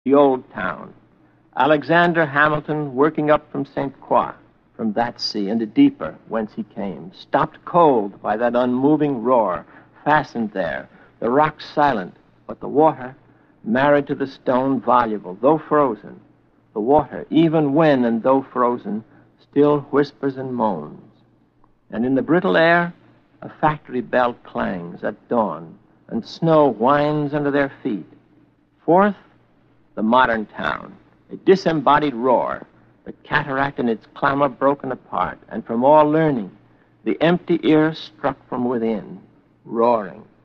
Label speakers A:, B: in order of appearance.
A: The old town. Alexander Hamilton, working up from St. Croix, from that sea and the deeper whence he came, stopped cold by that unmoving roar, fastened there, the rocks silent, but the water, married to the stone, voluble, though frozen. The water, even when and though frozen, still whispers and moans. And in the brittle air, a factory bell clangs at dawn, and snow whines under their feet. Fourth, the modern town, a disembodied roar, the cataract in its clamor broken apart, and from all learning, the empty ear struck from within, roaring,